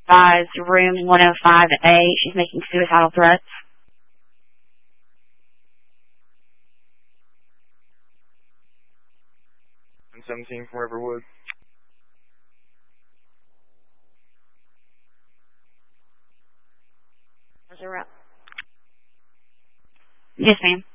advised room 105A. She's making suicidal threats. 17 from Riverwood. Yes, ma'am.